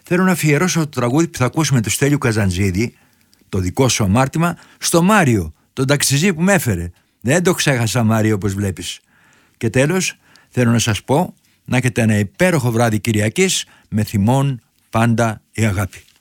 θέλω να αφιερώσω το τραγούδι που θα ακούσουμε του Στέλιου Καζαντζίδη, το δικό σου αμάρτημα, στο Μάριο, τον ταξιζή που με έφερε. Δεν το ξέχασα, Μάριο, όπως βλέπεις. Και τέλος, θέλω να σας πω να έχετε ένα υπέροχο βράδυ Κυριακής, με θυμών πάντα η αγάπη.